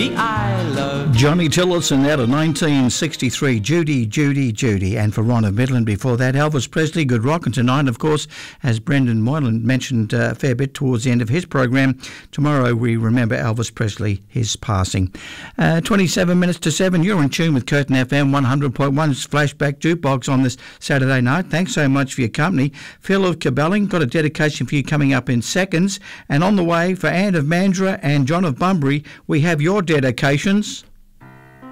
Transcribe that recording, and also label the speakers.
Speaker 1: Judy, I love
Speaker 2: Johnny Tillotson out of 1963, Judy, Judy, Judy. And for Ron of Midland before that, Elvis Presley, Good Rockin' Tonight. Of course, as Brendan Moylan mentioned a fair bit towards the end of his program, tomorrow we remember Elvis Presley, his passing. 27 minutes to 7, you're in tune with Curtin FM 100.1's Flashback Jukebox on this Saturday night. Thanks so much for your company. Phil of Cabelling, got a dedication for you coming up in seconds. And on the way, for Anne of Mandurah and John of Bunbury, we have your dedications.